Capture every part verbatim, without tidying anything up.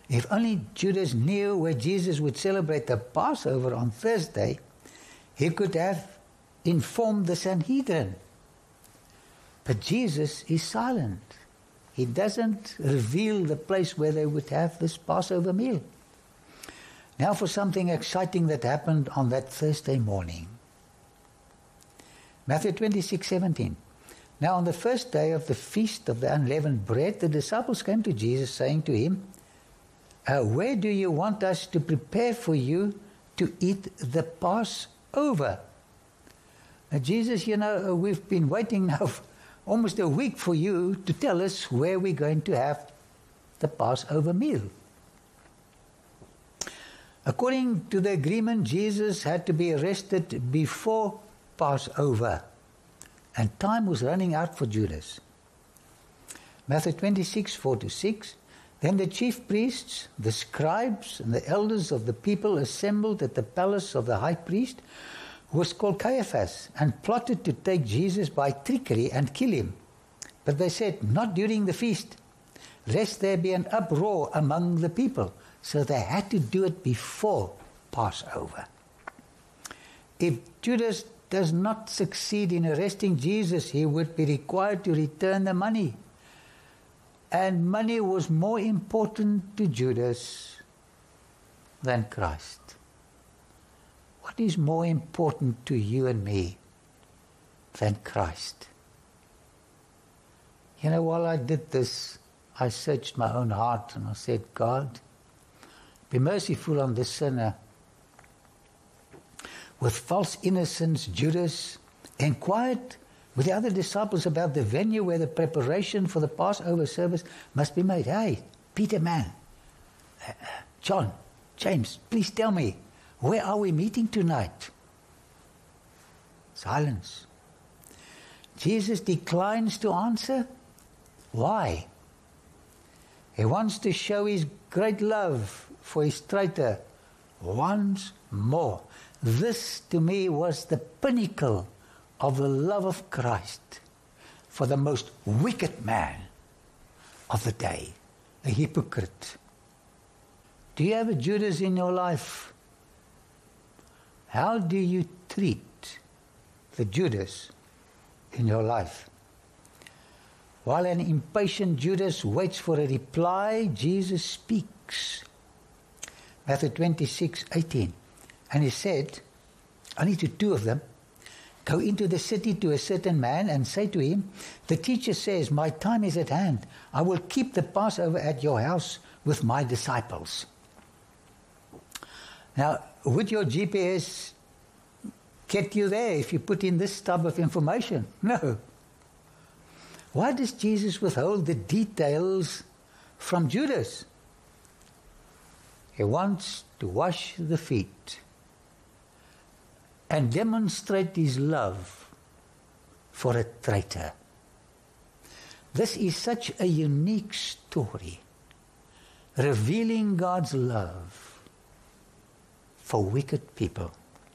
If only Judas knew where Jesus would celebrate the Passover on Thursday, he could have informed the Sanhedrin. But Jesus is silent. He doesn't reveal the place where they would have this Passover meal. Now for something exciting that happened on that Thursday morning. Matthew twenty-six seventeen. Now on the first day of the feast of the unleavened bread, the disciples came to Jesus, saying to him, uh, where do you want us to prepare for you to eat the Passover? Now Jesus, you know, we've been waiting now for almost a week for you to tell us where we're going to have the Passover meal. According to the agreement, Jesus had to be arrested before Passover, and time was running out for Judas. Matthew twenty-six, four to six. Then the chief priests, the scribes, and the elders of the people assembled at the palace of the high priest, who was called Caiaphas, and plotted to take Jesus by trickery and kill him. But they said, not during the feast, lest there be an uproar among the people. So they had to do it before Passover. If Judas does not succeed in arresting Jesus, he would be required to return the money. And money was more important to Judas than Christ. What is more important to you and me than Christ? You know, while I did this, I searched my own heart and I said, God, be merciful on this sinner. With false innocence, Judas inquired with the other disciples about the venue where the preparation for the Passover service must be made. Hey, Peter, man, uh, John, James, please tell me, where are we meeting tonight? Silence. Jesus declines to answer. Why? He wants to show his great love for his traitor once more. This, to me, was the pinnacle of the love of Christ for the most wicked man of the day, a hypocrite. Do you have a Judas in your life? How do you treat the Judas in your life? While an impatient Judas waits for a reply, Jesus speaks. Matthew twenty-six eighteen. And he said, only to two of them, go into the city to a certain man and say to him, the teacher says, my time is at hand. I will keep the Passover at your house with my disciples. Now, would your G P S get you there if you put in this type of information? No. Why does Jesus withhold the details from Judas? He wants to wash the feet and demonstrate his love for a traitor. This is such a unique story, revealing God's love for wicked people.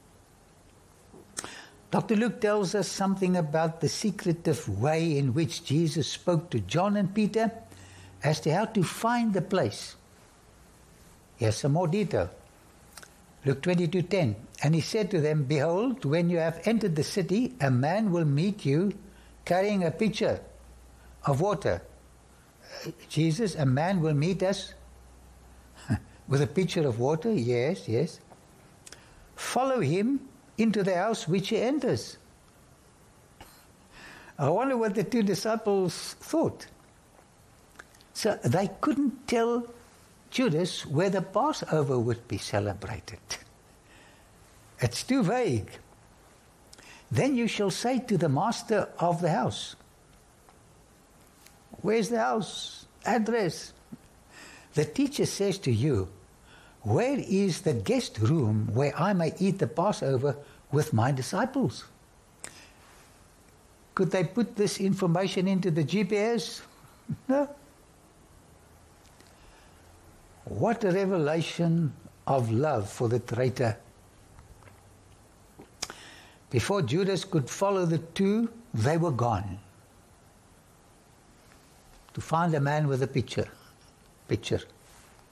Doctor Luke tells us something about the secretive way in which Jesus spoke to John and Peter as to how to find the place. Here's some more detail. Luke twenty-two ten. And he said to them, behold, when you have entered the city, a man will meet you carrying a pitcher of water. Uh, Jesus, a man will meet us with a pitcher of water? Yes, yes. Follow him into the house which he enters. I wonder what the two disciples thought. So they couldn't tell Judas where the Passover would be celebrated. It's too vague. Then you shall say to the master of the house, where's the house? Address. The teacher says to you, where is the guest room where I may eat the Passover with my disciples? Could they put this information into the G P S? No. What a revelation of love for the traitor. Before Judas could follow the two, they were gone. To find a man with a pitcher. Pitcher.